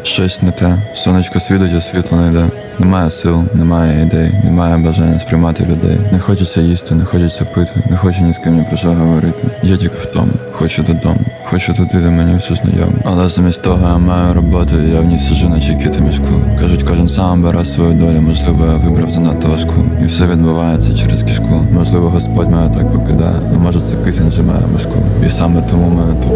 Щось не те, сонечко світить, а світло не йде. Немає сил, немає ідей, немає бажання сприймати людей. Не хочеться їсти, не хочеться пити, не хочу ні з ким ні про що говорити. Я тільки втому, хочу додому, хочу туди, де мені все знайомо. Але замість того я маю роботу, і я в ній сиджу на чекіти мішку. Кажуть, кожен сам бере свою долю, можливо, я вибрав занадто важку. І все відбувається через кишку. Можливо, Господь мене так покидає, а може це кисень же має башку. І саме тому мене тупо